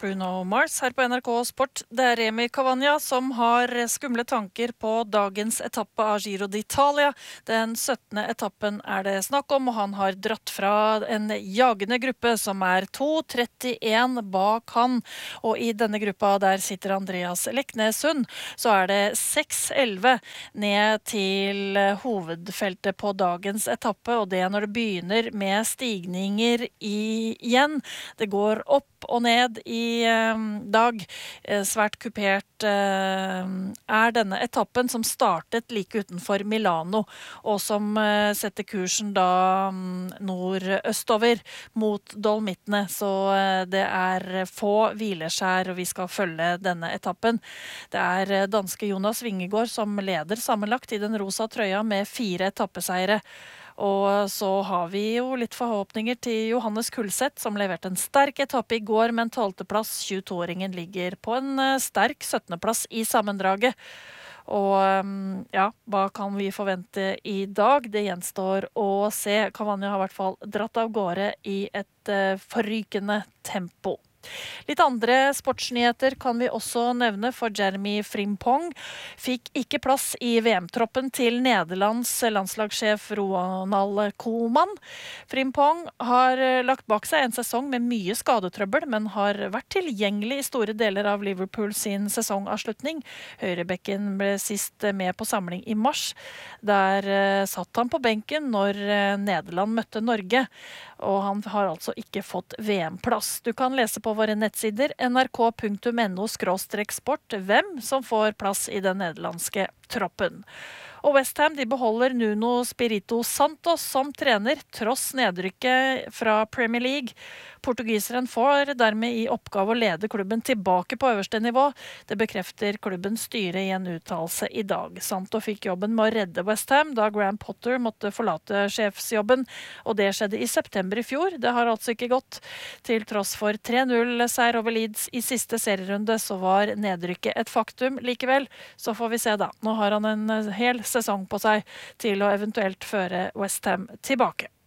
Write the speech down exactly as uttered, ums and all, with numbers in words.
Bruno Mars her på N R K Sport. Det er Remi Cavagna som har skumle tanker på dagens etappe av Giro d'Italia. Den syttende etappen er det snakk om, og han har dratt fra en jagende gruppe som er to trettien bak han. Og i denne gruppa der sitter Andreas Leknesund, så er det seks elleve ned til hovedfeltet på dagens etappe, og det er når det begynner med stigninger i, igjen. Det går opp og ned i eh, dag. Eh, svært kupert eh, er denne etappen som startet like utenfor Milano, og som eh, setter kursen da mm, nordøstover mot Dolomittene. Så eh, det er få hvileskjær, og vi skal følge denne etappen. Det er eh, danske Jonas Vingegaard som leder sammenlagt i den rosa trøya med fire etappeseiere. Og så har vi jo litt forhåpninger til Johannes Kulseth, som leverte en sterk etappe i går med en tolvteplass. tjueto-åringen ligger på en sterk syttendeplass i sammendraget. Og ja, hva kan vi forvente i dag? Det gjenstår å se. Cavagna har i hvert fall dratt av gårde i et forrykende tempo. Litt andre sportsnyheter kan vi også nevne, for Jeremy Frimpong fikk ikke plass i V M-troppen til Nederlands landslagssjef Ronald Koeman. Frimpong har lagt bak seg en sesong med mye skadetrøbbel, men har vært tilgjengelig i store deler av Liverpool sin sesongavslutning. Høyrebekken ble sist med på samling i mars. Der satt han på benken når Nederland møtte Norge, og han har altså ikke fått V M-plass. Du kan lese på våre nettsider n r k punktum n o skråstrek sport hvem som får plass i den nederlandske troppen. Og West Ham de beholder Nuno Espirito Santos som trener, tross nedrykket fra Premier League. Portugiseren får dermed i oppgave å lede klubben tilbake på øverste nivå. Det bekrefter klubbens styre i en uttalelse i dag. Santo fikk jobben med å redde West Ham da Graham Potter måtte forlate sjefsjobben, og det skjedde i september i fjor. Det har altså ikke gått. Til tross for tre null-seier over Leeds i siste serierunde, så var nedrykket et faktum likevel. Så får vi se da. Nå har han en hel sesong på seg til å eventuelt føre West Ham tilbake.